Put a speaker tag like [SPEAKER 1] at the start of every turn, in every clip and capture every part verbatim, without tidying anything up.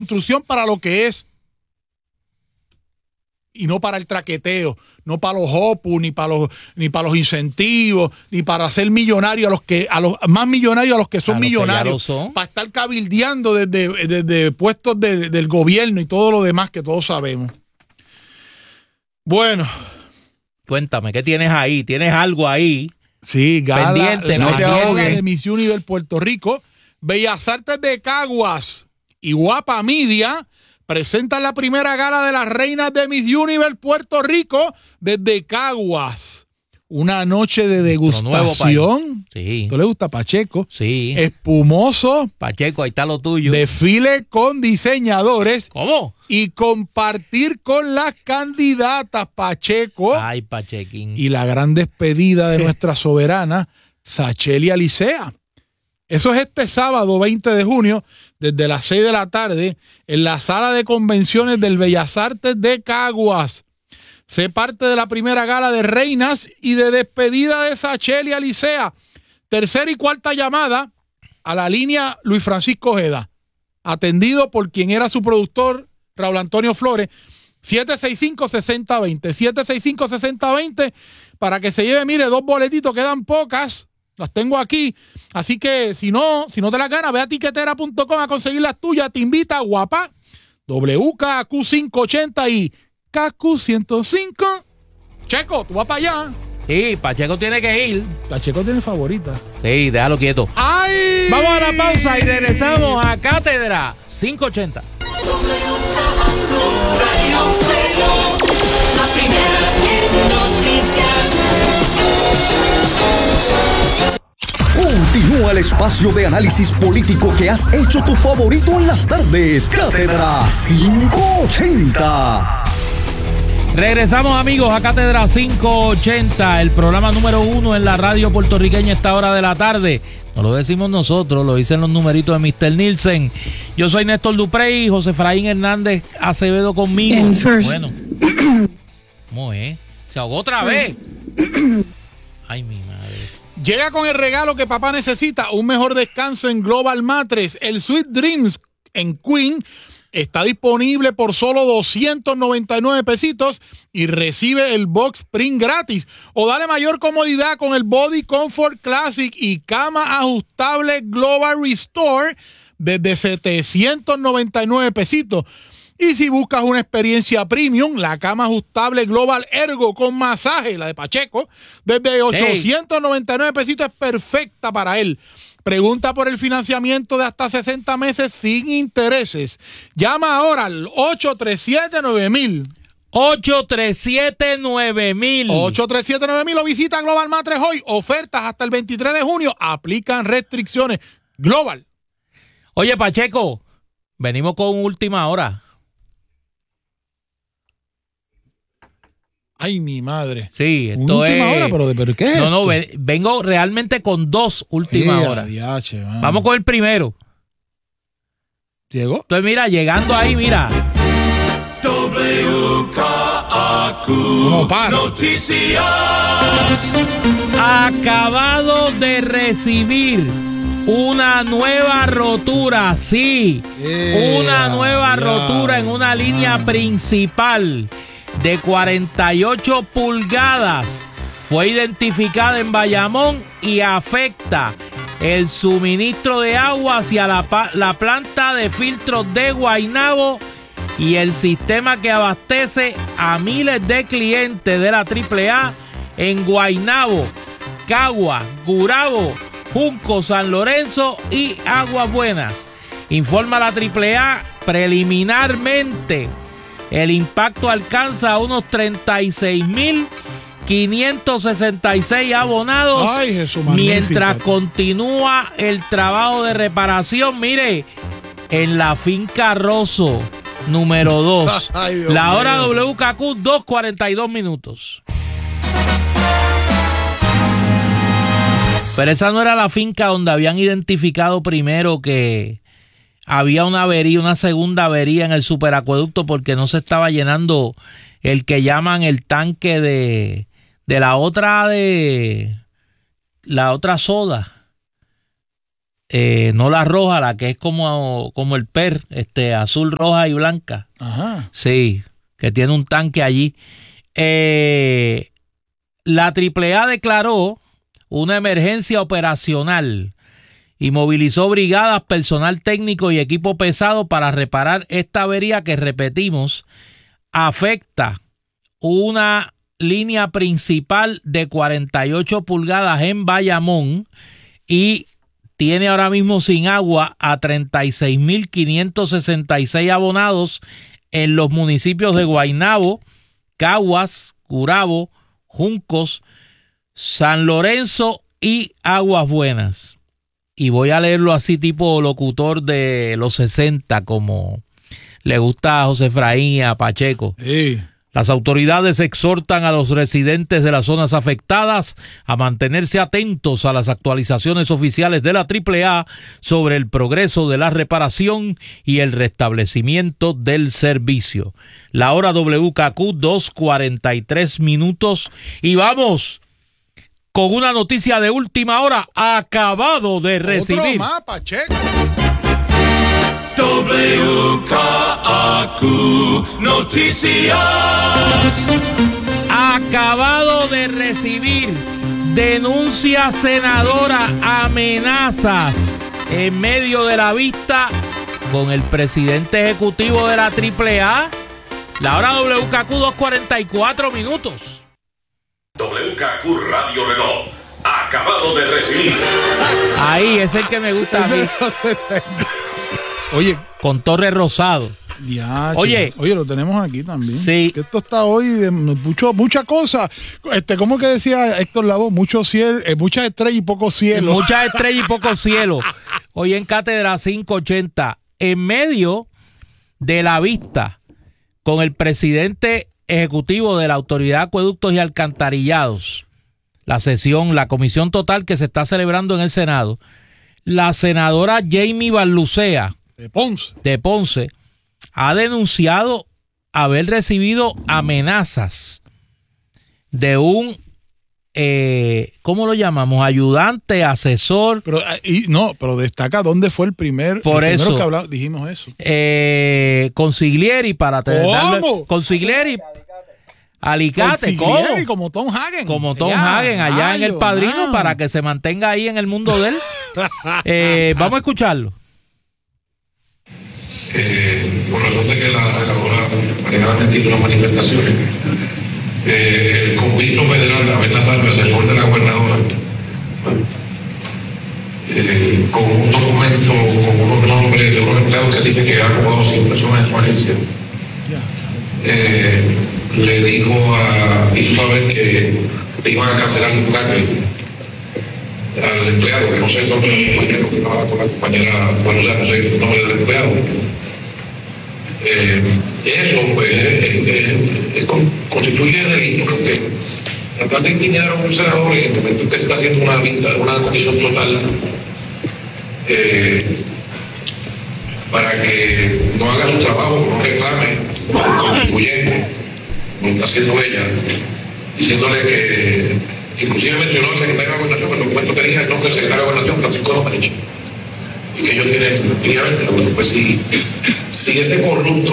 [SPEAKER 1] construcción para lo que es. Y no para el traqueteo, no para los opus, ni para los, ni para los incentivos, ni para hacer millonarios a los que, a los más millonarios a los que son a millonarios, que son. Para estar cabildeando desde, desde puestos de, del gobierno y todo lo demás que todos sabemos. Bueno.
[SPEAKER 2] Cuéntame, ¿qué tienes ahí? ¿Tienes algo ahí?
[SPEAKER 1] Sí, gala,
[SPEAKER 2] pendiente,
[SPEAKER 1] la
[SPEAKER 2] no te
[SPEAKER 1] gala de Miss Universe Puerto Rico, Bellas Artes de Caguas y Guapa Media presentan la primera gala de las reinas de Miss Universe Puerto Rico desde Caguas. Una noche de degustación.
[SPEAKER 2] Sí.
[SPEAKER 1] ¿Tú le gusta Pacheco?
[SPEAKER 2] Sí.
[SPEAKER 1] Espumoso.
[SPEAKER 2] Pacheco, ahí está lo tuyo.
[SPEAKER 1] Desfile con diseñadores.
[SPEAKER 2] ¿Cómo?
[SPEAKER 1] Y compartir con las candidatas, Pacheco.
[SPEAKER 2] Ay, Pachequín.
[SPEAKER 1] Y la gran despedida de nuestra soberana, Sacheli Alicea. Eso es este sábado veinte de junio, desde las seis de la tarde, en la sala de convenciones del Bellas Artes de Caguas. Sé parte de la primera gala de reinas y de despedida de Sacheli Alicea. Tercera y cuarta llamada a la línea Luis Francisco Ojeda, atendido por quien era su productor, Raúl Antonio Flores, siete seis cinco, seis cero dos cero, siete seis cinco, seis cero dos cero, para que se lleve, mire, dos boletitos, quedan pocas, las tengo aquí, así que si no, si no te las ganas, ve a tiquetera punto com a conseguir las tuyas, te invita Guapa, W K Q quinientos ochenta y K Q ciento cinco. Checo, tú vas para allá.
[SPEAKER 2] Sí, Pacheco tiene que ir.
[SPEAKER 1] Pacheco tiene favorita.
[SPEAKER 2] Sí, déjalo quieto.
[SPEAKER 1] ¡Ay!
[SPEAKER 2] Vamos a la pausa y regresamos a Cátedra quinientos ochenta.
[SPEAKER 3] La primera en noticias.
[SPEAKER 4] Continúa el espacio de análisis político que has hecho tu favorito en las tardes. Cátedra quinientos ochenta.
[SPEAKER 2] Regresamos, amigos, a Cátedra quinientos ochenta, el programa número uno en la radio puertorriqueña a esta hora de la tarde. No lo decimos nosotros, lo dicen los numeritos de mister Nielsen. Yo soy Néstor Duprey y José Efraín Hernández Acevedo conmigo. Bueno, ¿cómo es? Se ahogó otra vez. Ay, mi madre.
[SPEAKER 1] Llega con el regalo que papá necesita, un mejor descanso en Global Mattress. El Sweet Dreams en Queen está disponible por solo doscientos noventa y nueve pesitos y recibe el box spring gratis. O dale mayor comodidad con el Body Comfort Classic y cama ajustable Global Restore desde setecientos noventa y nueve pesitos. Y si buscas una experiencia premium, la cama ajustable Global Ergo con masaje, la de Pacheco, desde ochocientos noventa y nueve pesitos es perfecta para él. Pregunta por el financiamiento de hasta sesenta meses sin intereses. Llama ahora al ocho tres siete nueve mil.
[SPEAKER 2] ocho tres siete nueve mil.
[SPEAKER 1] ocho tres siete nueve mil o visita Global Mattress hoy. Ofertas hasta el veintitrés de junio. Aplican restricciones. Global.
[SPEAKER 2] Oye, Pacheco, venimos con última hora.
[SPEAKER 1] Ay, mi madre.
[SPEAKER 2] Sí, esto
[SPEAKER 1] última
[SPEAKER 2] es...
[SPEAKER 1] hora, pero, pero ¿qué es
[SPEAKER 2] No,
[SPEAKER 1] esto?
[SPEAKER 2] no, ven, vengo realmente con dos últimas
[SPEAKER 1] Ea,
[SPEAKER 2] horas.
[SPEAKER 1] diache,
[SPEAKER 2] Vamos con el primero.
[SPEAKER 1] ¿Llegó?
[SPEAKER 2] Entonces, mira, llegando ahí, mira.
[SPEAKER 3] W K A Q
[SPEAKER 1] No, para.
[SPEAKER 3] Noticias.
[SPEAKER 2] Acabado de recibir una nueva rotura, sí,
[SPEAKER 1] Ea,
[SPEAKER 2] una nueva
[SPEAKER 1] ya.
[SPEAKER 2] rotura en una línea principal de cuarenta y ocho pulgadas. Fue identificada en Bayamón y afecta el suministro de agua hacia la, la planta de filtros de Guaynabo y el sistema que abastece a miles de clientes de la triple A en Guaynabo, Cagua, Gurabo, Junco, San Lorenzo y Aguas Buenas. Informa la triple A preliminarmente. El impacto alcanza a unos treinta y seis mil quinientos sesenta y seis abonados.
[SPEAKER 1] Ay, Jesús,
[SPEAKER 2] mientras
[SPEAKER 1] magnífica.
[SPEAKER 2] continúa el trabajo de reparación. Mire, en la finca Rosso, número dos.
[SPEAKER 1] Ay, Dios
[SPEAKER 2] la hora
[SPEAKER 1] mío.
[SPEAKER 2] W K Q, dos cuarenta y dos minutos. Pero esa no era la finca donde habían identificado primero que había una avería, una segunda avería en el superacueducto porque no se estaba llenando el que llaman el tanque de, de la otra de la otra soda. eh, no la roja, la que es como, como el P E R, este, azul, roja y blanca.
[SPEAKER 1] Ajá.
[SPEAKER 2] Sí, que tiene un tanque allí. Eh, la triple A declaró una emergencia operacional y movilizó brigadas, personal técnico y equipo pesado para reparar esta avería que, repetimos, afecta una línea principal de cuarenta y ocho pulgadas en Bayamón y tiene ahora mismo sin agua a treinta y seis mil quinientos sesenta y seis abonados en los municipios de Guaynabo, Caguas, Gurabo, Juncos, San Lorenzo y Aguas Buenas. Y voy a leerlo así tipo locutor de los sesenta, como le gusta a José Efraín y a Pacheco.
[SPEAKER 1] Sí.
[SPEAKER 2] Las autoridades exhortan a los residentes de las zonas afectadas a mantenerse atentos a las actualizaciones oficiales de la triple A sobre el progreso de la reparación y el restablecimiento del servicio. La hora W K Q, dos cuarenta y tres minutos. Y vamos con una noticia de última hora. Acabado de recibir.
[SPEAKER 1] Otro más, Pacheco.
[SPEAKER 3] W K A Q Noticias.
[SPEAKER 2] Acabado de recibir denuncia senadora, amenazas en medio de la vista con el presidente ejecutivo de la triple A. La hora W K Q, dos cuarenta y cuatro minutos.
[SPEAKER 5] W K Q Radio Reloj. Acabado de recibir.
[SPEAKER 2] Ahí es el que me gusta a mí.
[SPEAKER 1] Oye,
[SPEAKER 2] con Torre Rosado.
[SPEAKER 1] Ya,
[SPEAKER 2] Oye.
[SPEAKER 1] oye, lo tenemos aquí también.
[SPEAKER 2] Sí.
[SPEAKER 1] Que esto está hoy de mucho, mucha cosa. Este, ¿cómo que decía Héctor Lavoe? Mucho cielo, eh, muchas estrellas y poco cielo.
[SPEAKER 2] Muchas estrellas y poco cielo. Hoy en Cátedra quinientos ochenta, en medio de la vista con el presidente ejecutivo de la Autoridad de Acueductos y Alcantarillados, la sesión, la comisión total que se está celebrando en el Senado, la senadora Jamie Barlucea
[SPEAKER 1] De Ponce.
[SPEAKER 2] de Ponce ha denunciado haber recibido amenazas de un, eh, ¿cómo lo llamamos? Ayudante, asesor.
[SPEAKER 1] Pero, y, no, pero destaca dónde fue el primer.
[SPEAKER 2] Por
[SPEAKER 1] el
[SPEAKER 2] eso.
[SPEAKER 1] primero que hablaba, dijimos eso.
[SPEAKER 2] Eh, consiglieri para te,
[SPEAKER 1] ¿Cómo?
[SPEAKER 2] darle. Consiglieri. Alicate,
[SPEAKER 1] Consiglieri,
[SPEAKER 2] ¿cómo?
[SPEAKER 1] como Tom Hagen.
[SPEAKER 2] Como Tom
[SPEAKER 1] Allá,
[SPEAKER 2] Hagen, allá en El
[SPEAKER 1] mayo,
[SPEAKER 2] Padrino,
[SPEAKER 1] man.
[SPEAKER 2] para que se mantenga ahí en el mundo de él. Eh, vamos a escucharlo.
[SPEAKER 6] Eh, por razón de que la senadora alegadamente hizo unas manifestaciones, eh, el convicto federal Abel Nazario, asesor de la gobernadora, eh, con un documento con unos nombres de unos empleados que dice que ha robado cien personas en su agencia, eh, le dijo a, hizo saber que le iban a cancelar el plaque al empleado, que no sé el nombre del compañero que estaba con la compañera, bueno, o sea, no sé el nombre del empleado. Eh, eso pues eh, eh, eh, con, constituye delito, porque tratar de intimidar a un senador en el momento en que se está haciendo una, una comisión total eh, para que no haga su trabajo, no reclame como contribuyente, como está haciendo ella, diciéndole que inclusive mencionó al secretario de Gobernación, el documento tenía el nombre del secretario de Gobernación, Francisco Domenech, y que ellos tienen, obviamente, bueno, pues si, si ese corrupto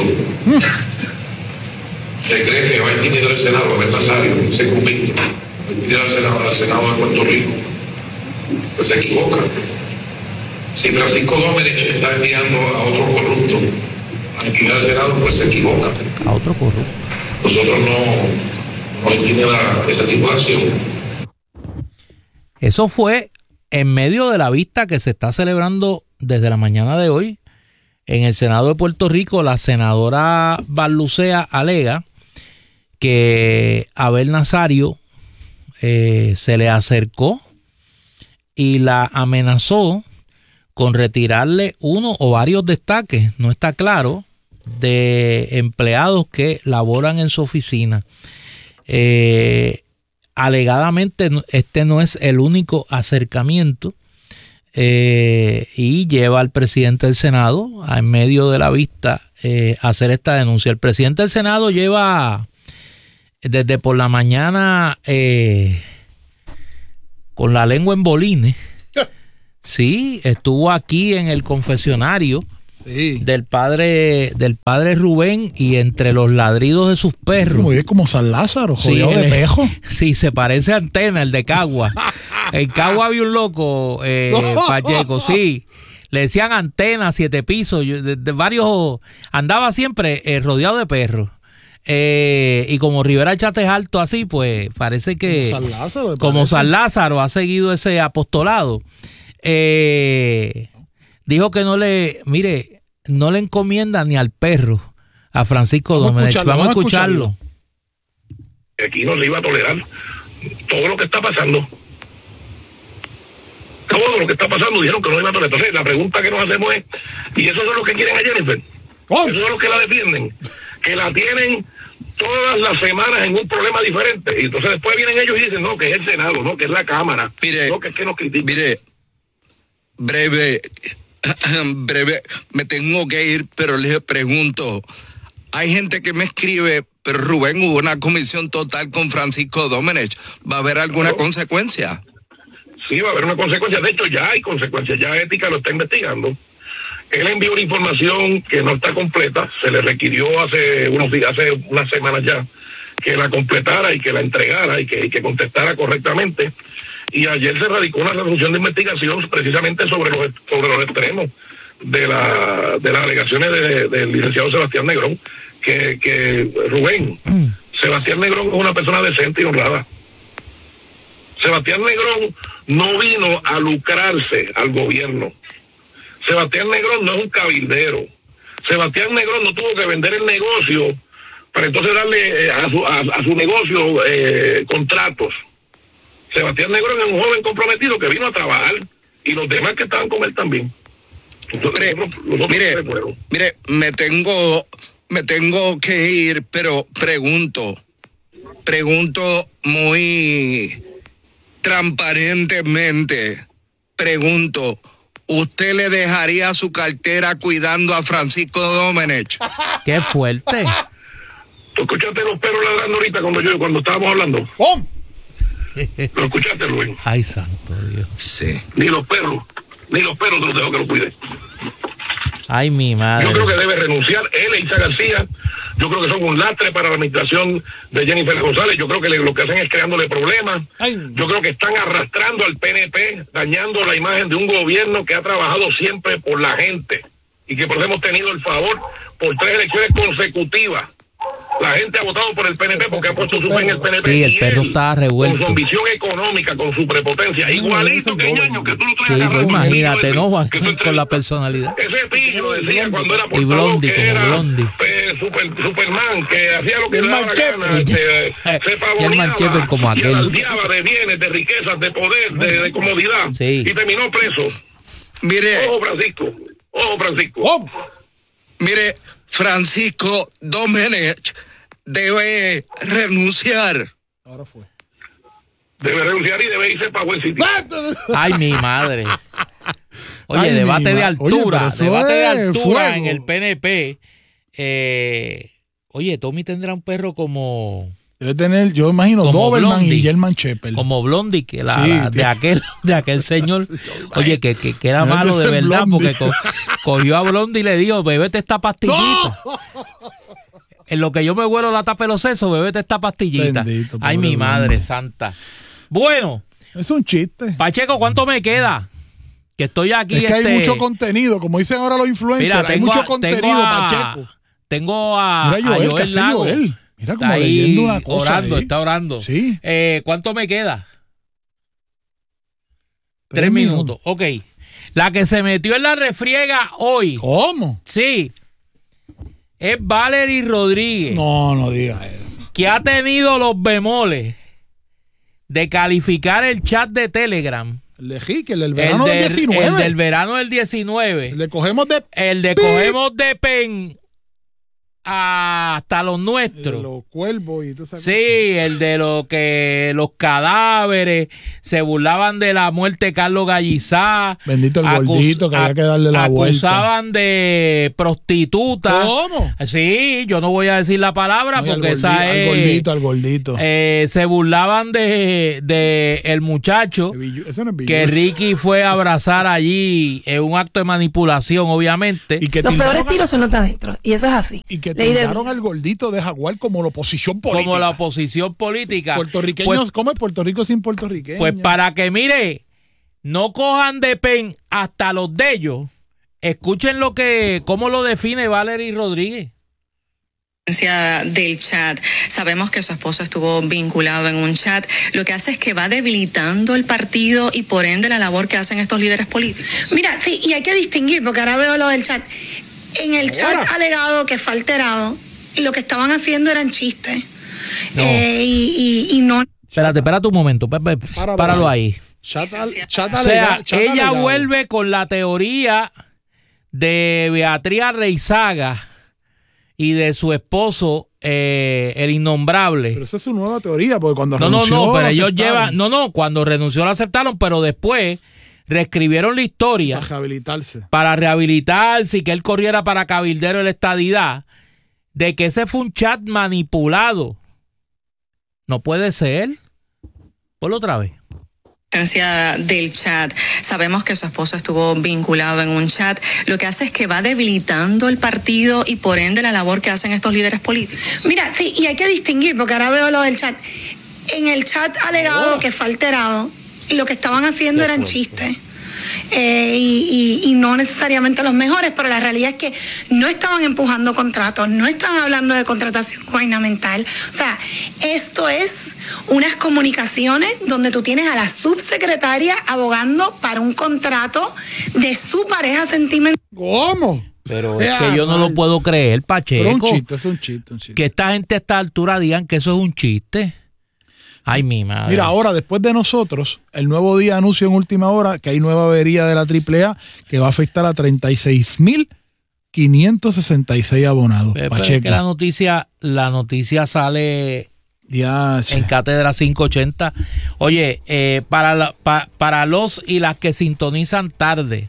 [SPEAKER 6] se cree que va a intimidar al Senado, a ver Nazario, ese convicto, va a intimidar al Senado, al Senado de Puerto Rico, pues se equivoca. Si Francisco Domenech está enviando a otro corrupto a intimidar al Senado, pues se equivoca.
[SPEAKER 2] A otro corrupto.
[SPEAKER 6] Nosotros no, no intimida ese tipo de acción.
[SPEAKER 2] Eso fue en medio de la vista que se está celebrando desde la mañana de hoy en el Senado de Puerto Rico. La senadora Barlucea alega que Abel Nazario eh, se le acercó y la amenazó con retirarle uno o varios destaques, no está claro, de empleados que laboran en su oficina. Eh, alegadamente este no es el único acercamiento eh, y lleva al presidente del Senado a, en medio de la vista eh, a hacer esta denuncia. El presidente del Senado lleva desde por la mañana eh, con la lengua en bolines, Sí, estuvo aquí en el confesionario
[SPEAKER 1] Sí.
[SPEAKER 2] del padre del padre Rubén y entre los ladridos de sus perros.
[SPEAKER 1] Como, es como San Lázaro,
[SPEAKER 2] Sí,
[SPEAKER 1] jodido de
[SPEAKER 2] el-
[SPEAKER 1] pejo.
[SPEAKER 2] Sí, se parece a Antena, el de Cagua. En Cagua había un loco, eh, Pacheco, sí. Le decían Antena, siete pisos, yo- de, de varios. Andaba siempre eh, rodeado de perros. Eh, y como Rivera Chat es alto así, pues parece que.
[SPEAKER 1] Como San Lázaro, me
[SPEAKER 2] Como
[SPEAKER 1] parece.
[SPEAKER 2] San Lázaro ha seguido ese apostolado. Eh, dijo que no le. Mire, no le encomienda ni al perro a Francisco
[SPEAKER 1] Vamos a
[SPEAKER 2] Domenech.
[SPEAKER 1] escucharlo,
[SPEAKER 2] Vamos a
[SPEAKER 1] vamos a
[SPEAKER 2] escucharlo.
[SPEAKER 6] Aquí no se iba a tolerar todo lo que está pasando. Todo lo que está pasando dijeron que no iba a tolerar. Entonces, la pregunta que nos hacemos es, ¿y esos son los que quieren a Jennifer?
[SPEAKER 1] ¡Oh!
[SPEAKER 6] Esos son los que la defienden, que la tienen todas las semanas en un problema diferente. Y entonces después vienen ellos y dicen, no, que es el Senado, no, que es la Cámara,
[SPEAKER 7] Mire,
[SPEAKER 6] no, que es que nos critican.
[SPEAKER 7] Mire, breve, breve, me tengo que ir, pero les pregunto, hay gente que me escribe, pero Rubén, hubo una comisión total con Francisco Domenech, ¿va a haber alguna
[SPEAKER 6] Claro.
[SPEAKER 7] consecuencia?
[SPEAKER 6] Sí, va a haber una consecuencia. De hecho, ya hay consecuencias. Ya Ética lo está investigando. Él envió una información que no está completa. Se le requirió hace unos días, hace unas semanas ya, que la completara y que la entregara y que, y que contestara correctamente. Y ayer se radicó una resolución de investigación precisamente sobre los sobre los extremos de la de las alegaciones de- del licenciado Sebastián Negrón, que, que Rubén, Sebastián Negrón es una persona decente y honrada. Sebastián Negrón no vino a lucrarse al gobierno. Sebastián Negrón no es un cabildero. Sebastián Negrón no tuvo que vender el negocio para entonces darle eh, a, su, a, a su negocio eh, contratos. Sebastián Negrón es un joven comprometido que vino a trabajar y los demás que estaban con él también. Entonces,
[SPEAKER 7] Mire,
[SPEAKER 6] nosotros- nosotros
[SPEAKER 7] mire,
[SPEAKER 6] no podemos.
[SPEAKER 7] mire, me tengo, me tengo que ir, pero pregunto, pregunto muy transparentemente, pregunto, ¿usted le dejaría su cartera cuidando a Francisco Domenech?
[SPEAKER 2] Qué fuerte.
[SPEAKER 6] ¿Tú escuchaste los perros ladrando ahorita cuando yo cuando estábamos hablando?
[SPEAKER 1] ¡Oh!
[SPEAKER 6] ¿Lo escuchaste, Rubén?
[SPEAKER 2] Ay, santo Dios.
[SPEAKER 7] Sí.
[SPEAKER 6] Ni los perros, ni los perros te los dejo que lo cuiden.
[SPEAKER 2] Ay, mi madre.
[SPEAKER 6] Yo creo que debe renunciar él e Isa García. Yo creo que son un lastre para la administración de Jennifer González. Yo creo que le- lo que hacen es creándole problemas.
[SPEAKER 1] Ay.
[SPEAKER 6] Yo creo que están arrastrando al P N P, dañando la imagen de un gobierno que ha trabajado siempre por la gente y que por eso hemos tenido el favor por tres elecciones consecutivas. La gente ha votado por el P N P porque ha puesto su fe en el P N P.
[SPEAKER 2] Sí, el
[SPEAKER 6] y
[SPEAKER 2] perro
[SPEAKER 6] él,
[SPEAKER 2] está revuelto.
[SPEAKER 6] con su ambición económica, con su prepotencia, igualito que Ñaño, que tú lo traes
[SPEAKER 2] Sí,
[SPEAKER 6] agarrado
[SPEAKER 2] pues
[SPEAKER 6] con el
[SPEAKER 2] imagínate,
[SPEAKER 6] pillo
[SPEAKER 2] ¿no,
[SPEAKER 6] ese,
[SPEAKER 2] Juan?
[SPEAKER 6] que tú
[SPEAKER 2] Con la
[SPEAKER 6] entrevistas.
[SPEAKER 2] personalidad.
[SPEAKER 6] Ese pillo decía cuando era
[SPEAKER 2] Y
[SPEAKER 6] portavoz
[SPEAKER 2] Blondie,
[SPEAKER 6] que
[SPEAKER 2] como
[SPEAKER 6] era
[SPEAKER 2] Blondie.
[SPEAKER 6] eh, super, Superman, que hacía lo que
[SPEAKER 1] El
[SPEAKER 6] le daba la
[SPEAKER 1] Manchepe.
[SPEAKER 6] gana, se, se
[SPEAKER 2] Y el
[SPEAKER 6] pavoneaba
[SPEAKER 2] Manchepe como
[SPEAKER 6] y
[SPEAKER 2] aquel.
[SPEAKER 6] alardeaba de bienes, de riquezas, de poder, de, de comodidad,
[SPEAKER 2] Sí.
[SPEAKER 6] y terminó preso.
[SPEAKER 7] Mire,
[SPEAKER 6] Ojo, Francisco, ojo, Francisco.
[SPEAKER 1] ¡Oh!
[SPEAKER 7] mire, Francisco Domenech debe renunciar.
[SPEAKER 1] Ahora fue.
[SPEAKER 6] Debe renunciar y debe irse para buen sitio.
[SPEAKER 2] Ay, mi madre. Oye,
[SPEAKER 1] Ay, mi
[SPEAKER 2] debate de
[SPEAKER 1] ma- Oye,
[SPEAKER 2] altura.
[SPEAKER 1] pero eso
[SPEAKER 2] Debate de
[SPEAKER 1] es
[SPEAKER 2] altura
[SPEAKER 1] fuego.
[SPEAKER 2] en el P N P. Eh, oye, Tommy tendrá un perro como,
[SPEAKER 1] Debe tener, yo imagino,
[SPEAKER 2] Como
[SPEAKER 1] Doberman
[SPEAKER 2] Blondie.
[SPEAKER 1] y German Shepherd.
[SPEAKER 2] como Blondie, que la,
[SPEAKER 1] Sí,
[SPEAKER 2] la- de
[SPEAKER 1] tiene-
[SPEAKER 2] aquel, de aquel señor. Oye, que, que, que era
[SPEAKER 1] Debe
[SPEAKER 2] malo de
[SPEAKER 1] ser
[SPEAKER 2] verdad,
[SPEAKER 1] Blondie.
[SPEAKER 2] porque co- cogió a Blondie y le dijo, bebete esta pastillita. En lo que yo me vuelo la tapa de los sesos, bebete esta pastillita.
[SPEAKER 1] Bendito,
[SPEAKER 2] Ay,
[SPEAKER 1] pobre
[SPEAKER 2] mi madre
[SPEAKER 1] Blondie.
[SPEAKER 2] santa. Bueno,
[SPEAKER 1] Es un chiste.
[SPEAKER 2] Pacheco, ¿cuánto me queda? Que estoy aquí.
[SPEAKER 1] Es que
[SPEAKER 2] este,
[SPEAKER 1] hay mucho contenido, como dicen ahora los influencers,
[SPEAKER 2] Mira,
[SPEAKER 1] hay
[SPEAKER 2] tengo
[SPEAKER 1] mucho
[SPEAKER 2] a-
[SPEAKER 1] contenido,
[SPEAKER 2] tengo a-
[SPEAKER 1] Pacheco.
[SPEAKER 2] Tengo a,
[SPEAKER 1] Mira
[SPEAKER 2] a
[SPEAKER 1] Joel, ¿qué
[SPEAKER 2] Joel
[SPEAKER 1] hace
[SPEAKER 2] Lago.
[SPEAKER 1] Joel? Mira
[SPEAKER 2] Está
[SPEAKER 1] como
[SPEAKER 2] ahí
[SPEAKER 1] leyendo una cosa
[SPEAKER 2] orando,
[SPEAKER 1] ahí.
[SPEAKER 2] está orando.
[SPEAKER 1] Sí.
[SPEAKER 2] Eh, ¿Cuánto me queda? Tres, minutos. Ok. La que se metió en la refriega hoy,
[SPEAKER 1] ¿Cómo?
[SPEAKER 2] sí, es Valerie Rodríguez,
[SPEAKER 1] No, no digas eso.
[SPEAKER 2] que ha tenido los bemoles de calificar el chat de Telegram.
[SPEAKER 1] El de Jique, el del
[SPEAKER 2] El,
[SPEAKER 1] verano
[SPEAKER 2] del-
[SPEAKER 1] del diecinueve.
[SPEAKER 2] el del verano del diecinueve.
[SPEAKER 1] El de cogemos de...
[SPEAKER 2] El de
[SPEAKER 1] Pip.
[SPEAKER 2] cogemos de pen hasta los nuestros.
[SPEAKER 1] Los cuervos y todo eso.
[SPEAKER 2] Sí, el de lo que los cadáveres, se burlaban de la muerte de Carlos Gallizá.
[SPEAKER 1] Bendito el
[SPEAKER 2] acus-
[SPEAKER 1] gordito que había que darle la vuelta.
[SPEAKER 2] Acusaban de prostituta.
[SPEAKER 1] ¿Cómo?
[SPEAKER 2] Sí, yo no voy a decir la palabra
[SPEAKER 1] No,
[SPEAKER 2] porque
[SPEAKER 1] al
[SPEAKER 2] esa
[SPEAKER 1] gordi-
[SPEAKER 2] es...
[SPEAKER 1] Al gordito, al gordito.
[SPEAKER 2] Eh, se burlaban de, de el muchacho
[SPEAKER 1] Eso no es billu-
[SPEAKER 2] que Ricky fue a abrazar allí en un acto de manipulación, obviamente.
[SPEAKER 1] Y que
[SPEAKER 8] Los
[SPEAKER 1] tildaron
[SPEAKER 8] peores
[SPEAKER 1] a-
[SPEAKER 8] tiros son los de adentro. Y eso es así.
[SPEAKER 1] Y que
[SPEAKER 8] Ley de
[SPEAKER 1] tildaron
[SPEAKER 8] vida.
[SPEAKER 1] al gordito de Jaguar como la oposición política.
[SPEAKER 2] Como la oposición política.
[SPEAKER 1] Puertorriqueños,
[SPEAKER 2] Pues,
[SPEAKER 1] ¿cómo es Puerto Rico sin puertorriqueños?
[SPEAKER 2] pues para que, mire, no cojan de pen hasta los de ellos, escuchen lo que, cómo lo define Valery Rodríguez.
[SPEAKER 9] Del chat. Sabemos que su esposo estuvo vinculado en un chat. Lo que hace es que va debilitando el partido y por ende la labor que hacen estos líderes políticos.
[SPEAKER 10] Mira, sí, y hay que distinguir, porque ahora veo lo del chat. En el chat alegado que fue alterado, lo que estaban haciendo eran chistes.
[SPEAKER 2] No.
[SPEAKER 10] Eh, y, y, y no...
[SPEAKER 2] Espérate, espérate un momento, Pepe,
[SPEAKER 1] Para,
[SPEAKER 2] páralo
[SPEAKER 1] para.
[SPEAKER 2] ahí.
[SPEAKER 1] Chat al- chat
[SPEAKER 2] O sea,
[SPEAKER 1] alega- chat
[SPEAKER 2] ella
[SPEAKER 1] alegado.
[SPEAKER 2] vuelve con la teoría de Beatriz Reizaga y de su esposo, eh, el innombrable.
[SPEAKER 1] Pero esa es su nueva teoría, porque cuando
[SPEAKER 2] No, no,
[SPEAKER 1] renunció,
[SPEAKER 2] no, pero
[SPEAKER 1] lo
[SPEAKER 2] ellos
[SPEAKER 1] aceptaron.
[SPEAKER 2] llevan, no, no, cuando renunció lo aceptaron, pero después reescribieron la historia
[SPEAKER 1] Para rehabilitarse.
[SPEAKER 2] para rehabilitarse y que él corriera para cabildero de la estadidad, de que ese fue un chat manipulado. No puede ser. Ponlo otra vez.
[SPEAKER 9] Del chat. Sabemos que su esposo estuvo vinculado en un chat. Lo que hace es que va debilitando el partido y por ende la labor que hacen estos líderes políticos.
[SPEAKER 10] Mira, sí, y hay que distinguir, porque ahora veo lo del chat. En el chat alegado que fue alterado, lo que estaban haciendo eran chistes. Eh, y, y, y no necesariamente los mejores, pero la realidad es que no estaban empujando contratos, no estaban hablando de contratación gubernamental. O sea, esto es unas comunicaciones donde tú tienes a la subsecretaria abogando para un contrato de su pareja sentimental.
[SPEAKER 1] ¿Cómo?
[SPEAKER 2] Pero es
[SPEAKER 1] Ya,
[SPEAKER 2] que yo no
[SPEAKER 1] mal.
[SPEAKER 2] lo puedo creer, Pacheco.
[SPEAKER 1] Pero un chiste, es un chiste, un chiste.
[SPEAKER 2] Que esta gente a esta altura digan que eso es un chiste. Ay, mi madre.
[SPEAKER 1] Mira, ahora, después de nosotros, el Nuevo Día anuncia en última hora que hay nueva avería de la triple A que va a afectar a treinta y seis mil quinientos sesenta y seis abonados.
[SPEAKER 2] Pero, pero es
[SPEAKER 1] Pacheco.
[SPEAKER 2] que la noticia, la noticia sale
[SPEAKER 1] Ya, che.
[SPEAKER 2] en Cátedra quinientos ochenta. Oye, eh, para, la- pa- para los y las que sintonizan tarde,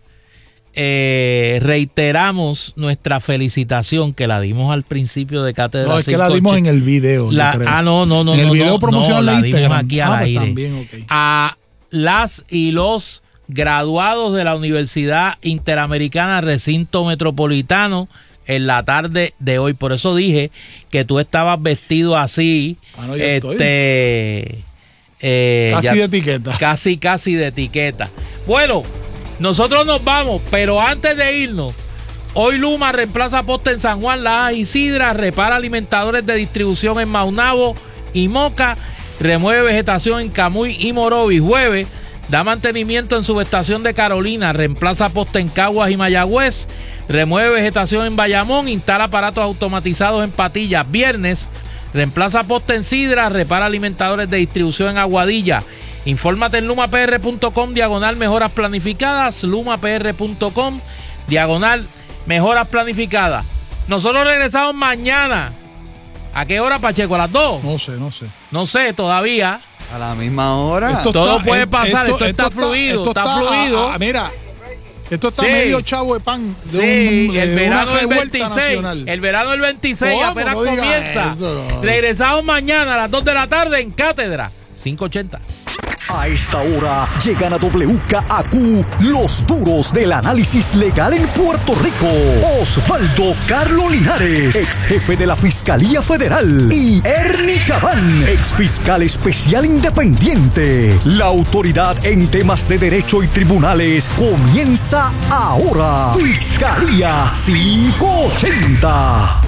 [SPEAKER 2] eh, reiteramos nuestra felicitación que la dimos al principio de Cátedra
[SPEAKER 1] No, es que la dimos en el video.
[SPEAKER 2] La-
[SPEAKER 1] yo creo.
[SPEAKER 2] ah, no, no, no.
[SPEAKER 1] En el
[SPEAKER 2] no,
[SPEAKER 1] video
[SPEAKER 2] no,
[SPEAKER 1] promocional
[SPEAKER 2] no,
[SPEAKER 1] de
[SPEAKER 2] la dimos
[SPEAKER 1] Instagram.
[SPEAKER 2] aquí al
[SPEAKER 1] Ah, pues
[SPEAKER 2] aire.
[SPEAKER 1] también, ok.
[SPEAKER 2] A las y los graduados de la Universidad Interamericana Recinto Metropolitano en la tarde de hoy. Por eso dije que tú estabas vestido así.
[SPEAKER 1] Ah, no, ya estoy.
[SPEAKER 2] este eh,
[SPEAKER 1] Casi
[SPEAKER 2] ya-
[SPEAKER 1] de etiqueta.
[SPEAKER 2] Casi, casi de etiqueta. Bueno, nosotros nos vamos, pero antes de irnos, hoy Luma reemplaza poste en San Juan, La Isidra, repara alimentadores de distribución en Maunabo y Moca, remueve vegetación en Camuy y Morovis. Jueves, da mantenimiento en subestación de Carolina, reemplaza poste en Caguas y Mayagüez, remueve vegetación en Bayamón, instala aparatos automatizados en Patillas. Viernes, reemplaza poste en Sidra, repara alimentadores de distribución en Aguadilla. Infórmate en lumapr punto com, diagonal mejoras planificadas, lumapr punto com, diagonal mejoras planificadas. Nosotros regresamos mañana. ¿A qué hora, Pacheco? ¿A las dos?
[SPEAKER 1] No sé, no sé.
[SPEAKER 2] No sé, todavía.
[SPEAKER 11] A la misma hora.
[SPEAKER 1] Esto
[SPEAKER 2] Todo
[SPEAKER 1] está-
[SPEAKER 2] puede
[SPEAKER 1] eh,
[SPEAKER 2] pasar, esto está fluido,
[SPEAKER 1] esto
[SPEAKER 2] está
[SPEAKER 1] ah,
[SPEAKER 2] fluido.
[SPEAKER 1] ah, mira, esto está
[SPEAKER 2] Sí.
[SPEAKER 1] medio chavo de pan. De
[SPEAKER 2] Sí,
[SPEAKER 1] un-
[SPEAKER 2] el
[SPEAKER 1] de
[SPEAKER 2] verano
[SPEAKER 1] una
[SPEAKER 2] del
[SPEAKER 1] revuelta
[SPEAKER 2] veintiséis.
[SPEAKER 1] nacional.
[SPEAKER 2] El verano del veintiséis
[SPEAKER 1] ¿Cómo?
[SPEAKER 2] apenas
[SPEAKER 1] No digas
[SPEAKER 2] comienza.
[SPEAKER 1] eso, no.
[SPEAKER 2] Regresamos mañana a las dos de la tarde en Cátedra quinientos ochenta.
[SPEAKER 4] A esta hora llegan a W K A Q los duros del análisis legal en Puerto Rico. Osvaldo Carlo Linares, ex jefe de la Fiscalía Federal, y Ernie Cabán, ex fiscal especial independiente. La autoridad en temas de derecho y tribunales comienza ahora. Fiscalía quinientos ochenta.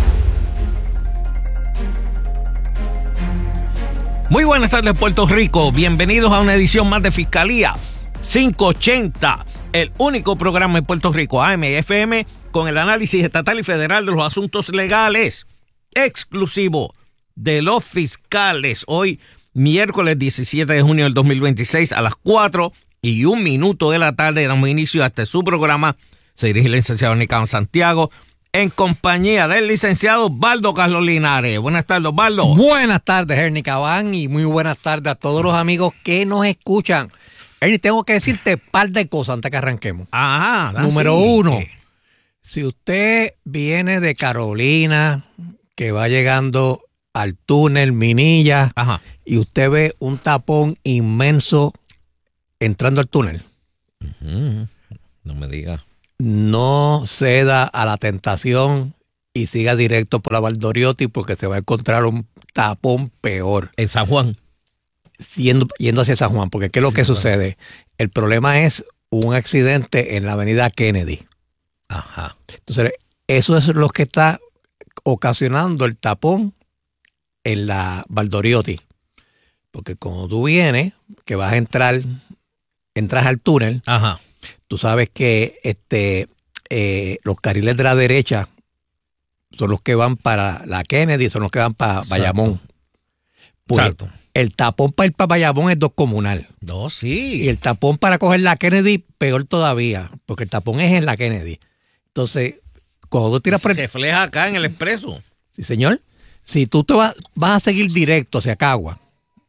[SPEAKER 12] Muy buenas tardes, Puerto Rico. Bienvenidos a una edición más de Fiscalía quinientos ochenta, el único programa en Puerto Rico, A M y F M, con el análisis estatal y federal de los asuntos legales, exclusivo de los fiscales. Hoy, miércoles diecisiete de junio del dos mil veintiséis, a las cuatro y un minuto de la tarde, damos inicio a este su programa. Se dirige el licenciado Nicán Santiago, en compañía del licenciado Osvaldo Carlos Linares. Buenas tardes, Osvaldo.
[SPEAKER 8] Buenas tardes, Ernie Cabán, y muy buenas tardes a todos los amigos que nos escuchan. Ernie, tengo que decirte un par de cosas antes que arranquemos.
[SPEAKER 12] Ajá.
[SPEAKER 8] Número
[SPEAKER 12] sí.
[SPEAKER 8] uno, si usted viene de Carolina, que va llegando al túnel Minilla,
[SPEAKER 12] Ajá.
[SPEAKER 8] y usted ve un tapón inmenso entrando al túnel,
[SPEAKER 12] Uh-huh. No me diga.
[SPEAKER 8] no ceda a la tentación y siga directo por la Valdoriotti porque se va a encontrar un tapón peor.
[SPEAKER 12] En San Juan.
[SPEAKER 8] Yendo, yendo hacia San Juan, porque ¿qué es lo
[SPEAKER 12] Sí,
[SPEAKER 8] que
[SPEAKER 12] claro.
[SPEAKER 8] sucede? El problema es un accidente en la avenida Kennedy.
[SPEAKER 12] Ajá.
[SPEAKER 8] Entonces, eso es lo que está ocasionando el tapón en la Valdoriotti. Porque cuando tú vienes, que vas a entrar, entras al túnel,
[SPEAKER 12] Ajá.
[SPEAKER 8] tú sabes que este, eh, los carriles de la derecha son los que van para la Kennedy, son los que van para Bayamón. Pues,
[SPEAKER 12] Exacto.
[SPEAKER 8] el tapón para ir para Bayamón es dos comunal.
[SPEAKER 12] No, sí.
[SPEAKER 8] Y el tapón para coger la Kennedy, peor todavía, porque el tapón es en la Kennedy. Entonces, cuando tú tiras por
[SPEAKER 12] Se
[SPEAKER 8] el...
[SPEAKER 12] refleja acá en el expreso.
[SPEAKER 8] Sí, señor. Si tú te vas, vas a seguir directo hacia Cagua,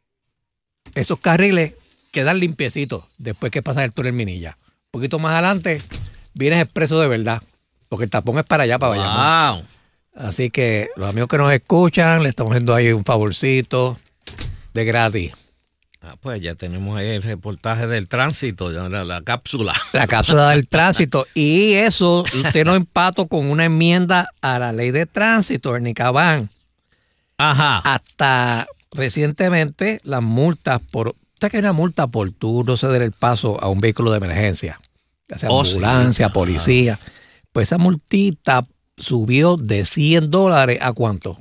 [SPEAKER 8] esos carriles quedan limpiecitos después que pasas el túnel Minilla. Un poquito más adelante, vienes expreso de verdad, porque el tapón es para allá, para Bayamón.
[SPEAKER 12] Wow.
[SPEAKER 8] Así que los amigos que nos escuchan, le estamos haciendo ahí un favorcito de gratis.
[SPEAKER 12] Ah, pues ya tenemos ahí el reportaje del tránsito, ya la, la cápsula.
[SPEAKER 8] La cápsula del tránsito. Y eso, usted no empató con una enmienda a la ley de tránsito, Ernie Cabán.
[SPEAKER 12] Ajá.
[SPEAKER 8] Hasta recientemente, las multas por... Usted que hay una multa por tú no ceder el paso a un vehículo de emergencia, ya sea
[SPEAKER 12] Oh,
[SPEAKER 8] ambulancia,
[SPEAKER 12] sí.
[SPEAKER 8] policía. Pues esa multita subió de cien dólares a ¿cuánto?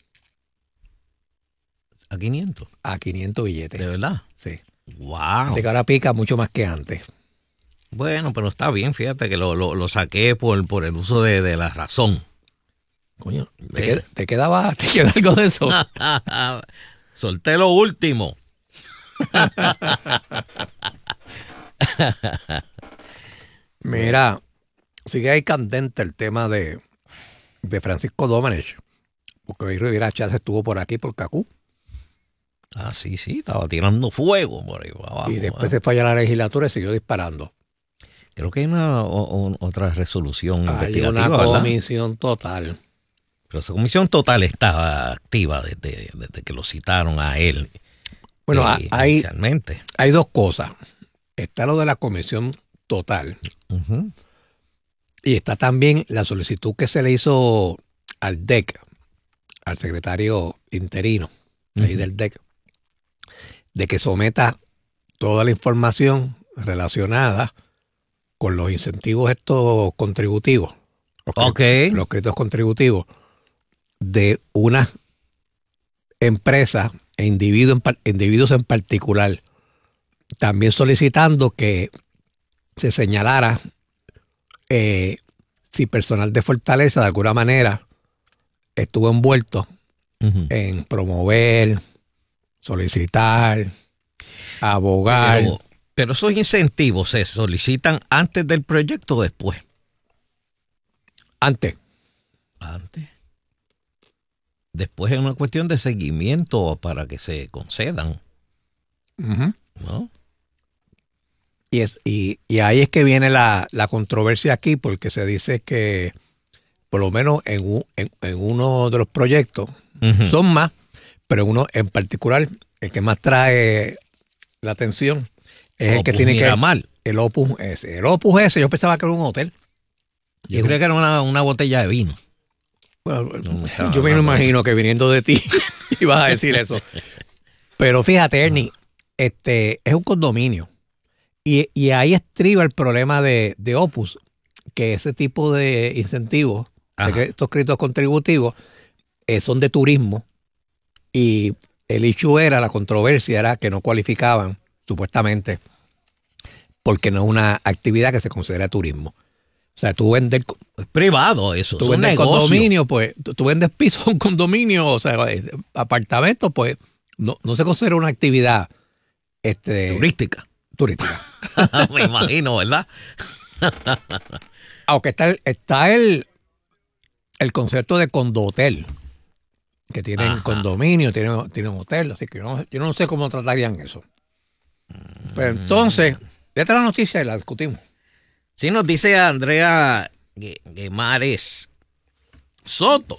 [SPEAKER 12] A quinientos.
[SPEAKER 8] A quinientos billetes.
[SPEAKER 12] ¿De verdad?
[SPEAKER 8] Sí.
[SPEAKER 12] Wow.
[SPEAKER 8] Así que ahora pica mucho más que antes.
[SPEAKER 12] Bueno, pero está bien, fíjate que lo, lo, lo saqué por, por el uso de, de la razón.
[SPEAKER 8] Coño, ¿te,
[SPEAKER 12] Eh.
[SPEAKER 8] queda, te quedaba te queda algo de eso?
[SPEAKER 12] Solté lo último.
[SPEAKER 8] Mira, sigue ahí candente el tema de, de Francisco Domenech, porque hoy Rivera Chávez estuvo por aquí, por Cacú,
[SPEAKER 12] Ah, sí, sí, estaba tirando fuego por ahí para abajo.
[SPEAKER 8] y después
[SPEAKER 12] ¿eh?
[SPEAKER 8] se falla la legislatura y siguió disparando.
[SPEAKER 12] Creo que hay una o- o- otra resolución
[SPEAKER 8] Hay
[SPEAKER 12] investigativa,
[SPEAKER 8] una
[SPEAKER 12] ¿verdad?
[SPEAKER 8] comisión total.
[SPEAKER 12] Pero esa comisión total estaba activa desde, desde que lo citaron a él.
[SPEAKER 8] Bueno,
[SPEAKER 12] eh,
[SPEAKER 8] hay,
[SPEAKER 12] inicialmente.
[SPEAKER 8] hay dos cosas. Está lo de la comisión total
[SPEAKER 12] Ujú.
[SPEAKER 8] y está también la solicitud que se le hizo al D E C, al secretario interino ahí
[SPEAKER 12] Ujú.
[SPEAKER 8] del D E C, de que someta toda la información relacionada con los incentivos estos contributivos, los, cre-
[SPEAKER 12] Ok.
[SPEAKER 8] los créditos contributivos de una empresa e individuo en par- individuos en particular, también solicitando que se señalara eh, si personal de Fortaleza de alguna manera estuvo envuelto
[SPEAKER 12] Ujú.
[SPEAKER 8] en promover, solicitar, abogar.
[SPEAKER 12] Pero, pero esos incentivos se solicitan antes del proyecto o después.
[SPEAKER 8] Antes.
[SPEAKER 12] Antes. Después es una cuestión de seguimiento para que se concedan,
[SPEAKER 8] Ujú.
[SPEAKER 12] ¿no?
[SPEAKER 8] Y, es- y, y ahí es que viene la, la controversia aquí, porque se dice que por lo menos en, un- en, en uno de los proyectos,
[SPEAKER 12] Ujú.
[SPEAKER 8] son más, pero uno en particular, el que más trae la atención es el que
[SPEAKER 12] Opus
[SPEAKER 8] tiene que...
[SPEAKER 12] Miramar.
[SPEAKER 8] El Opus ese. El Opus ese, yo pensaba que era un hotel.
[SPEAKER 12] Yo creo que era una, una botella de vino.
[SPEAKER 8] Bueno,
[SPEAKER 12] No me estaba
[SPEAKER 8] yo me
[SPEAKER 12] hablando de
[SPEAKER 8] imagino que viniendo de ti ibas a decir eso. Pero fíjate, Ernie, este es un condominio. Y, y ahí estriba el problema de, de Opus, que ese tipo de incentivos, de
[SPEAKER 12] Ajá.
[SPEAKER 8] que estos créditos contributivos, eh, son de turismo. Y el issue era, la controversia era que no cualificaban, supuestamente, porque no es una actividad que se considera turismo. O sea, tú vendes,
[SPEAKER 12] Es privado eso,
[SPEAKER 8] tú
[SPEAKER 12] es un
[SPEAKER 8] vendes
[SPEAKER 12] negocio.
[SPEAKER 8] condominio, pues, tú, tú vendes piso en un condominio, o sea, eh, apartamento, pues, no, no se considera una actividad este,
[SPEAKER 12] Turística.
[SPEAKER 8] turística.
[SPEAKER 12] Me imagino, ¿verdad?
[SPEAKER 8] Aunque está el, está el, el concepto de condotel, que tienen
[SPEAKER 12] Ajá.
[SPEAKER 8] condominio, tienen, tienen hotel, así que yo no, yo no sé cómo tratarían eso. Pero entonces, esta es la noticia y la discutimos.
[SPEAKER 12] Sí, nos dice Andrea Guimares Soto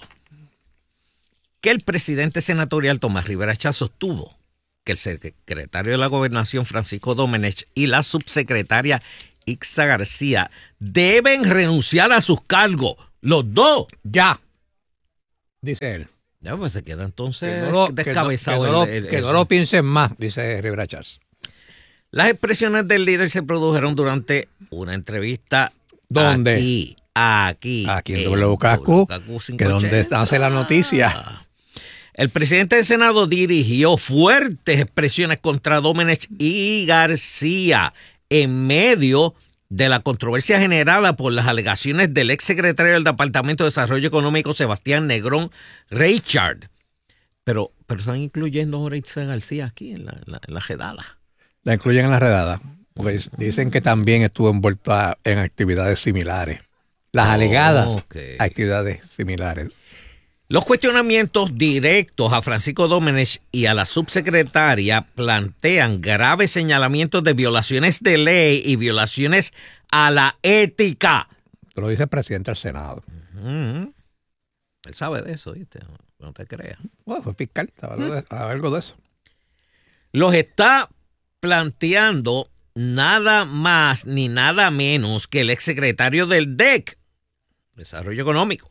[SPEAKER 12] que el presidente senatorial Tomás Rivera Chatz sostuvo que el secretario de la Gobernación Francisco Domenech y la subsecretaria Ixa García deben renunciar a sus cargos, los dos.
[SPEAKER 8] Ya, dice él.
[SPEAKER 12] Ya, pues se queda entonces
[SPEAKER 8] Que no lo,
[SPEAKER 12] descabezado.
[SPEAKER 8] que no, que no,
[SPEAKER 12] el-
[SPEAKER 8] lo,
[SPEAKER 12] el-
[SPEAKER 8] que
[SPEAKER 12] el-
[SPEAKER 8] no lo piensen más, dice Rivera Chatz.
[SPEAKER 12] Las expresiones del líder se produjeron durante una entrevista.
[SPEAKER 8] ¿Dónde?
[SPEAKER 12] Aquí, aquí.
[SPEAKER 8] Aquí en W K Q, que donde hace la noticia.
[SPEAKER 12] El presidente del Senado dirigió fuertes expresiones contra Domenech y García en medio de la controversia generada por las alegaciones del exsecretario del Departamento de Desarrollo Económico, Sebastián Negrón Reichard. Pero, pero están incluyendo ahora a Ixa García aquí en la, en la, en la redada.
[SPEAKER 8] La incluyen en la redada. Porque dicen que también estuvo envuelta en actividades similares. Las
[SPEAKER 12] Oh,
[SPEAKER 8] alegadas
[SPEAKER 12] ok.
[SPEAKER 8] actividades similares.
[SPEAKER 12] Los cuestionamientos directos a Francisco Domenech y a la subsecretaria plantean graves señalamientos de violaciones de ley y violaciones a la ética.
[SPEAKER 8] Lo dice el presidente del Senado.
[SPEAKER 12] Mm-hmm. Él sabe de eso, ¿viste? No te creas.
[SPEAKER 8] Bueno, fue fiscal, sabe algo de, sabe algo de eso.
[SPEAKER 12] Los está planteando nada más ni nada menos que el exsecretario del D E C, Desarrollo Económico.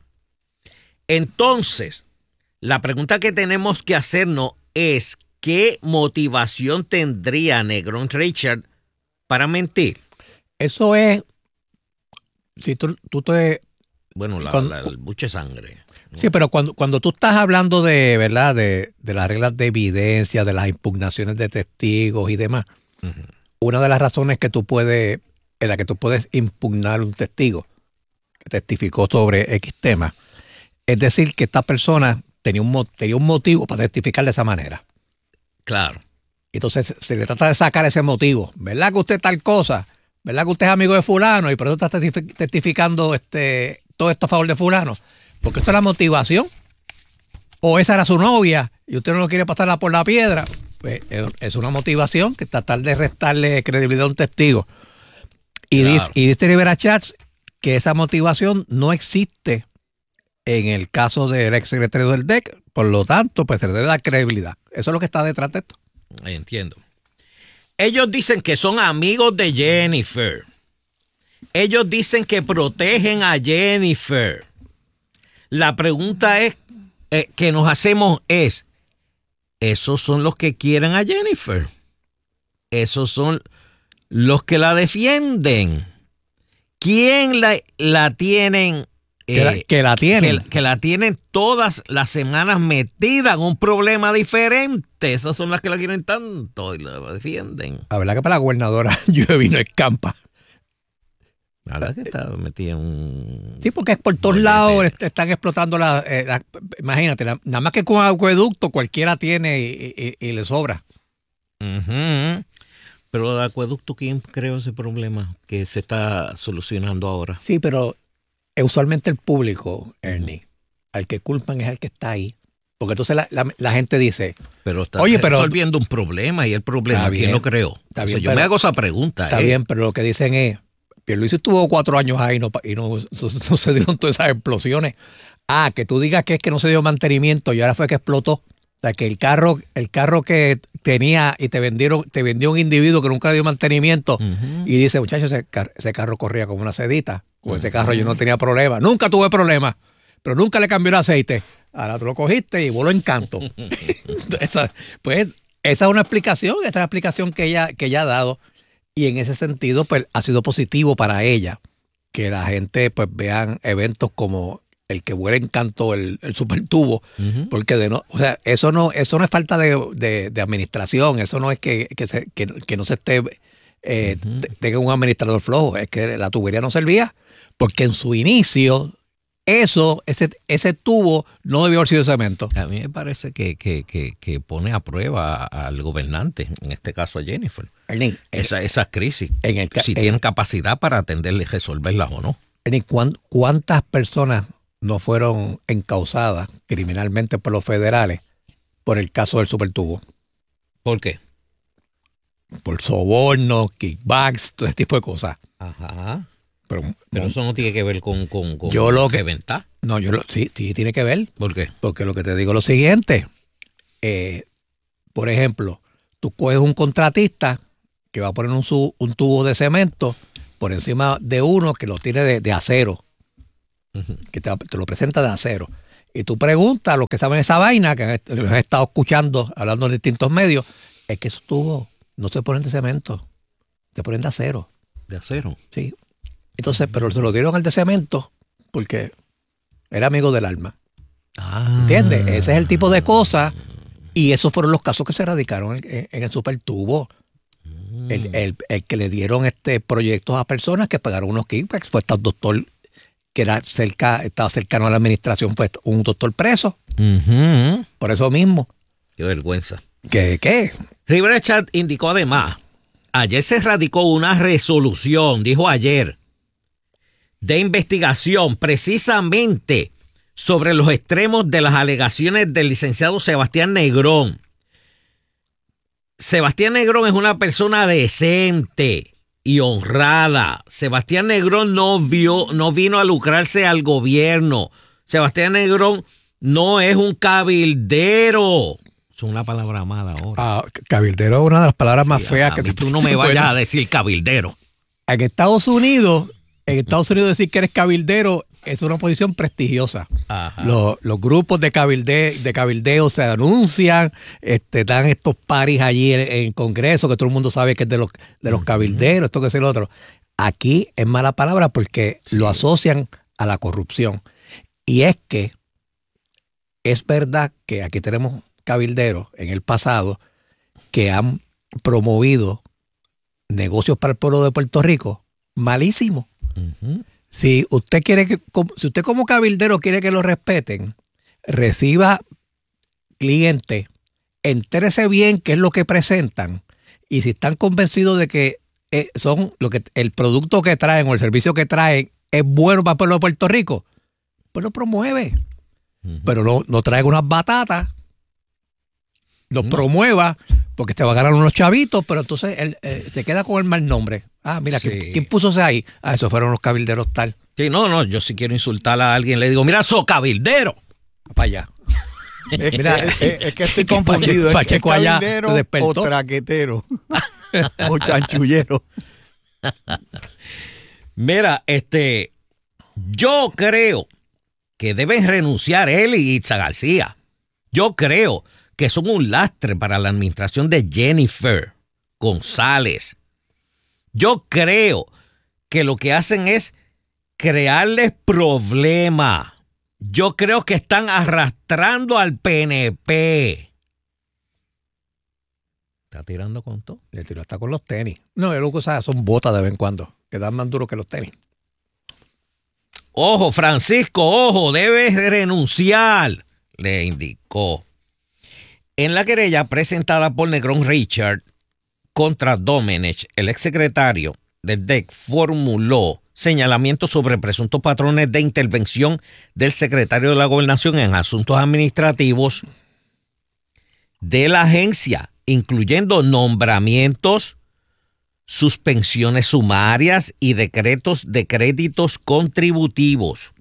[SPEAKER 12] Entonces, la pregunta que tenemos que hacernos es ¿qué motivación tendría Negrón Reichard para mentir?
[SPEAKER 8] Eso es, si tú, tú te...
[SPEAKER 12] Bueno, la,
[SPEAKER 8] Cuando-
[SPEAKER 12] la- el buche de sangre.
[SPEAKER 8] Sí, pero cuando, cuando tú estás hablando de, ¿verdad? De, de las reglas de evidencia, de las impugnaciones de testigos y demás,
[SPEAKER 12] Ujú.
[SPEAKER 8] una de las razones que tú puedes, en la que tú puedes impugnar un testigo que testificó sobre X tema, es decir, que esta persona tenía un, mo- tenía un motivo para testificar de esa manera.
[SPEAKER 12] Claro.
[SPEAKER 8] Entonces se le trata de sacar ese motivo. ¿Verdad que usted tal cosa? ¿Verdad que usted es amigo de fulano y por eso está testifi- testificando este, todo esto a favor de fulano? Porque esto es la motivación. O esa era su novia y usted no lo quiere pasarla por la piedra. Pues es es una motivación que tratar de restarle credibilidad a un testigo. Y,
[SPEAKER 12] Claro.
[SPEAKER 8] dice, y dice Rivera Chatz que esa motivación no existe en el caso del exsecretario del D E C. Por lo tanto, pues se le debe dar credibilidad. Eso es lo que está detrás de esto.
[SPEAKER 12] Entiendo. Ellos dicen que son amigos de Jennifer. Ellos dicen que protegen a Jennifer. La pregunta es eh, que nos hacemos es, ¿esos son los que quieren a Jennifer? ¿Esos son los que la defienden? ¿Quién la, la tienen?
[SPEAKER 8] Que la,
[SPEAKER 12] eh,
[SPEAKER 8] que la tienen.
[SPEAKER 12] Que, que la tienen todas las semanas metida en un problema diferente. Esas son las que la quieren tanto y la defienden.
[SPEAKER 8] La verdad que para la gobernadora llueve y no escampa.
[SPEAKER 12] La verdad que está metida en un...
[SPEAKER 8] Sí, porque es por todos
[SPEAKER 12] Bollete.
[SPEAKER 8] lados est- están explotando la, eh, la- imagínate, la- nada más que con acueducto cualquiera tiene y, y- y le sobra.
[SPEAKER 12] Ujú. Pero el acueducto, ¿quién creó ese problema que se está solucionando ahora?
[SPEAKER 8] Sí, pero eh, usualmente el público, Ernie, al que culpan es el que está ahí. Porque entonces la, la- la gente dice,
[SPEAKER 12] Pero está
[SPEAKER 8] Oye, pero-
[SPEAKER 12] resolviendo un problema y el problema,
[SPEAKER 8] Está
[SPEAKER 12] ¿quién
[SPEAKER 8] bien,
[SPEAKER 12] lo creó?
[SPEAKER 8] está
[SPEAKER 12] O sea,
[SPEAKER 8] bien,
[SPEAKER 12] yo
[SPEAKER 8] pero-
[SPEAKER 12] me hago esa pregunta.
[SPEAKER 8] está
[SPEAKER 12] ¿eh?
[SPEAKER 8] bien, pero lo que dicen es, Pierluisi estuvo cuatro años ahí y no, pa- y no, no se dieron todas esas explosiones. Ah, que tú digas que es que no se dio mantenimiento y ahora fue que explotó. O sea, que el carro, el carro que tenía y te vendieron, te vendió un individuo que nunca le dio mantenimiento
[SPEAKER 12] Ujú.
[SPEAKER 8] y dice, muchachos, ese, car- ese carro corría como una sedita. Con ese carro yo no tenía problema. Nunca tuve problema, pero nunca le cambió el aceite. Ahora tú lo cogiste y voló en canto. esa, pues esa es una explicación, esa es la explicación que ella, que ella ha dado. Y en ese sentido, pues ha sido positivo para ella que la gente pues vean eventos como el que vuela en canto el, el supertubo,
[SPEAKER 12] Ujú.
[SPEAKER 8] porque de no, o sea, eso no, eso no es falta de, de- de administración, eso no es que, que, se- que, que no se esté eh, te- tenga un administrador flojo, es que la tubería no servía, porque en su inicio eso, ese, ese tubo no debió haber sido cemento.
[SPEAKER 12] A mí me parece que, que, que, que pone a prueba al gobernante, en este caso a Jennifer,
[SPEAKER 8] Ernie,
[SPEAKER 12] esa, esa crisis,
[SPEAKER 8] en el ca-
[SPEAKER 12] si
[SPEAKER 8] en-
[SPEAKER 12] tienen capacidad para atenderla y resolverla o no.
[SPEAKER 8] Ernie, ¿cuán- ¿cuántas personas no fueron encausadas criminalmente por los federales por el caso del Supertubo.
[SPEAKER 12] ¿Por qué?
[SPEAKER 8] Por sobornos, kickbacks, todo ese tipo de cosas.
[SPEAKER 12] Ajá.
[SPEAKER 8] Pero,
[SPEAKER 12] Pero
[SPEAKER 8] no,
[SPEAKER 12] eso no tiene que ver con, con, con
[SPEAKER 8] yo lo que
[SPEAKER 12] venta.
[SPEAKER 8] No, yo lo, sí, sí tiene que ver.
[SPEAKER 12] ¿Por qué?
[SPEAKER 8] Porque lo que te digo es lo siguiente. Eh, por ejemplo, tú coges un contratista que va a poner un, su, un tubo de cemento por encima de uno que lo tiene de, de acero. Uh-huh. Que te, te lo presenta de acero. Y tú preguntas a los que saben esa vaina, que los he estado escuchando, hablando en distintos medios, es que esos tubos no se ponen de cemento, se ponen de acero.
[SPEAKER 12] ¿De acero?
[SPEAKER 8] Sí. Entonces, pero se lo dieron al de cemento porque era amigo del alma.
[SPEAKER 12] Ah.
[SPEAKER 8] ¿Entiendes? Ese es el tipo de cosas. Y esos fueron los casos que se radicaron en, en el Supertubo. Mm. El, el, el que le dieron este proyectos a personas que pagaron unos kickbacks fue este doctor que era cerca, estaba cercano a la administración, fue un doctor preso.
[SPEAKER 12] Uh-huh.
[SPEAKER 8] Por eso mismo.
[SPEAKER 12] Qué vergüenza.
[SPEAKER 8] ¿Qué? ¿Qué?
[SPEAKER 12] Rivera Chat indicó además, ayer se radicó una resolución, dijo ayer, de investigación precisamente sobre los extremos de las alegaciones del licenciado Sebastián Negrón. Sebastián Negrón es una persona decente y honrada. Sebastián Negrón no vio, no vino a lucrarse al gobierno. Sebastián Negrón no es un cabildero. Es una palabra mala ahora.
[SPEAKER 8] Ah, cabildero es una de las palabras sí, más feas que
[SPEAKER 12] te, tú no me vayas a decir cabildero.
[SPEAKER 8] En Estados Unidos, en Estados Unidos decir que eres cabildero es una posición prestigiosa. Los, los grupos de, cabilde, de cabildeo se anuncian, este, dan estos paris allí en, en Congreso, que todo el mundo sabe que es de los, de los cabilderos, esto que es el otro. Aquí es mala palabra porque sí. Lo asocian a la corrupción. Y es que es verdad que aquí tenemos cabilderos en el pasado que han promovido negocios para el pueblo de Puerto Rico malísimos. Uh-huh. Si usted quiere que, si usted como cabildero quiere que lo respeten, reciba clientes, entérese bien qué es lo que presentan y si están convencidos de que eh, son lo que el producto que traen o el servicio que traen es bueno para el pueblo de Puerto Rico, pues lo promueve. Uh-huh. Pero no, no traiga unas batatas, los no. promueva, porque te va a ganar unos chavitos, pero entonces él, eh, te queda con el mal nombre. Ah, mira, sí. ¿quién, ¿quién puso ese ahí? Ah, esos fueron los cabilderos tal.
[SPEAKER 12] Sí, no, no, yo si quiero insultar a alguien le digo, mira, sos cabildero.
[SPEAKER 8] Para allá.
[SPEAKER 11] Mira, es, es que estoy confundido.
[SPEAKER 8] Pacheco,
[SPEAKER 11] ¿Es, es
[SPEAKER 8] allá
[SPEAKER 11] cabildero o traquetero? O chanchullero.
[SPEAKER 12] Mira, este, yo creo que deben renunciar él y Itza García. Yo creo que son un lastre para la administración de Jennifer González. Yo creo que lo que hacen es crearles problemas. Yo creo que están arrastrando al P N P. ¿Está tirando con todo?
[SPEAKER 8] Le tiró hasta con los tenis. No, es lo que usa son botas de vez en cuando, que dan más duro que los tenis.
[SPEAKER 12] Ojo, Francisco, ojo, debes renunciar, le indicó. En la querella presentada por Negrón Richard contra Domenech, el exsecretario del D E C formuló señalamientos sobre presuntos patrones de intervención del secretario de la Gobernación en asuntos administrativos de la agencia, incluyendo nombramientos, suspensiones sumarias y decretos de créditos contributivos.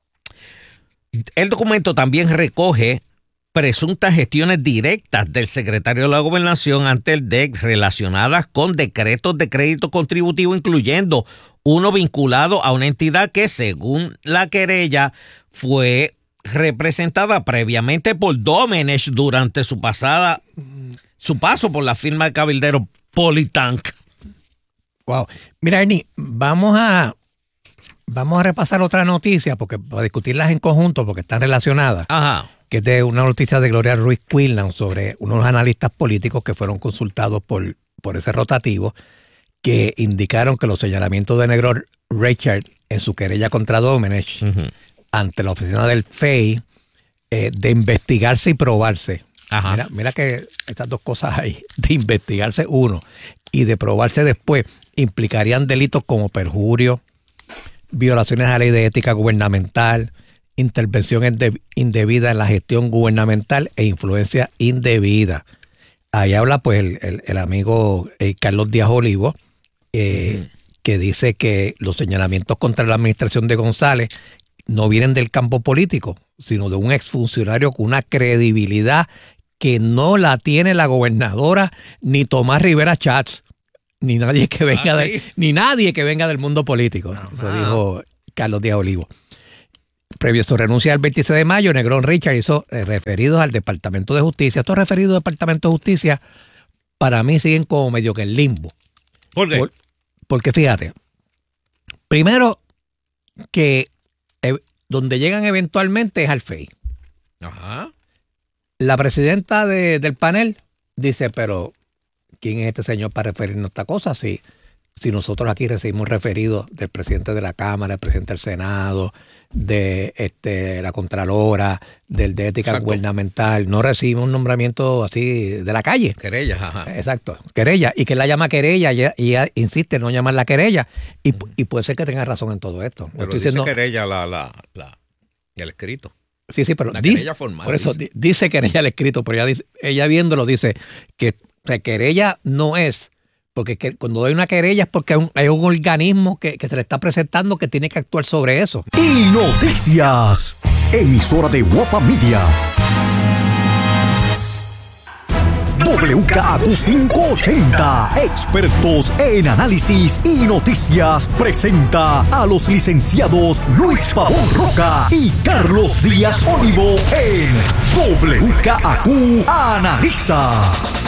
[SPEAKER 12] El documento también recoge presuntas gestiones directas del secretario de la Gobernación ante el D E C relacionadas con decretos de crédito contributivo, incluyendo uno vinculado a una entidad que, según la querella, fue representada previamente por Domenech durante su pasada, su paso por la firma de cabildero Politank.
[SPEAKER 8] Wow. Mira, Ernie, vamos a vamos a repasar otra noticia porque para discutirlas en conjunto porque están relacionadas.
[SPEAKER 12] Ajá.
[SPEAKER 8] Que es de una noticia de Gloria Ruiz Quinlan sobre unos analistas políticos que fueron consultados por, por ese rotativo, que indicaron que los señalamientos de Negrón Richard en su querella contra Domenech uh-huh. ante la oficina del F E I eh, de investigarse y probarse.
[SPEAKER 12] Ajá.
[SPEAKER 8] Mira, mira que estas dos cosas ahí, de investigarse uno y de probarse después, implicarían delitos como perjurio, violaciones a la ley de ética gubernamental intervención inde- indebida en la gestión gubernamental e influencia indebida. Ahí habla pues el, el, el amigo eh, Carlos Díaz Olivo, eh, uh-huh. que dice que los señalamientos contra la administración de González no vienen del campo político, sino de un exfuncionario con una credibilidad que no la tiene la gobernadora ni Tomás Rivera Chats, ni nadie que venga ah, ¿sí? de, ni nadie que venga del mundo político. Ajá. Eso dijo Carlos Díaz Olivo. Previo a su renuncia el veintiséis de mayo, Negrón Richard hizo eh, referidos al Departamento de Justicia. Estos referidos al Departamento de Justicia, para mí, siguen como medio que en limbo.
[SPEAKER 12] ¿Por qué?
[SPEAKER 8] Por, porque fíjate, primero que eh, donde llegan eventualmente es al F E I.
[SPEAKER 12] Ajá.
[SPEAKER 8] La presidenta de, del panel dice, pero ¿quién es este señor para referirnos a esta cosa? Si, si nosotros aquí recibimos referidos del presidente de la Cámara, del presidente del Senado, de este, la Contralora, del de Ética Exacto. Gubernamental, no recibimos un nombramiento así de la calle.
[SPEAKER 12] Querella, ajá.
[SPEAKER 8] Exacto, querella. Y que la llama querella y ella, y ella insiste en no llamarla querella. Y, uh-huh. y puede ser que tenga razón en todo esto.
[SPEAKER 12] Pero
[SPEAKER 8] estoy
[SPEAKER 12] dice
[SPEAKER 8] diciendo,
[SPEAKER 12] querella la, la, la, el escrito.
[SPEAKER 8] Sí, sí, pero
[SPEAKER 12] la
[SPEAKER 8] dice,
[SPEAKER 12] querella formal.
[SPEAKER 8] por eso
[SPEAKER 12] dice,
[SPEAKER 8] dice querella el escrito, pero ella, dice, ella viéndolo dice que o sea, querella no es, porque que, cuando hay una querella es porque hay un, hay un organismo que, que se le está presentando que tiene que actuar sobre eso.
[SPEAKER 4] Y noticias, emisora de Guapa Media. W K A Q quinientos ochenta, expertos en análisis y noticias, presenta a los licenciados Luis Pavón Roca y Carlos Díaz Olivo en W K A Q Analiza.